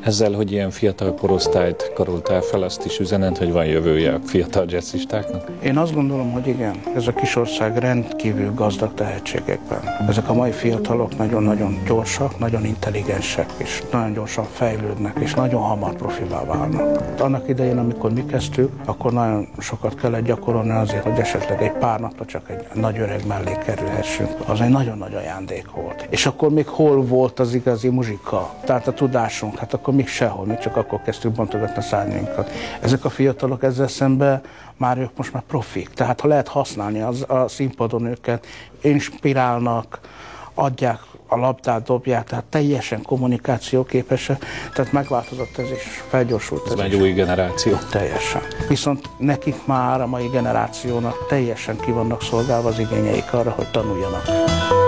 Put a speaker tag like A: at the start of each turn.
A: Ezzel, hogy ilyen fiatal korosztályt karoltál fel, azt is üzenet, hogy van jövője a fiatal jazzistáknak?
B: Én azt gondolom, hogy igen, ez a kis ország rendkívül gazdag tehetségekben. Ezek a mai fiatalok nagyon-nagyon gyorsak, nagyon intelligensek, és nagyon gyorsan fejlődnek, és nagyon hamar profivá válnak. Annak idején, amikor mi kezdtük, akkor nagyon sokat kellett gyakorolni azért, hogy esetleg egy pár napra csak egy nagy öreg mellé kerülhessünk. Az egy nagyon nagy ajándék volt. És akkor még hol volt az igazi muzsika? Tehát a tudásunk, hát akkor még sehol, mi csak akkor kezdtük bontogatni a szárnyunkat. Ezek a fiatalok ezzel szemben ők most már profik. Tehát ha lehet használni a színpadon őket, inspirálnak, adják a labdát, dobják, tehát teljesen kommunikációképesek, tehát megváltozott ez is, felgyorsult
A: ez egy új generáció.
B: Teljesen. Viszont nekik már a mai generációnak teljesen ki vannak szolgálva az igényeik arra, hogy tanuljanak.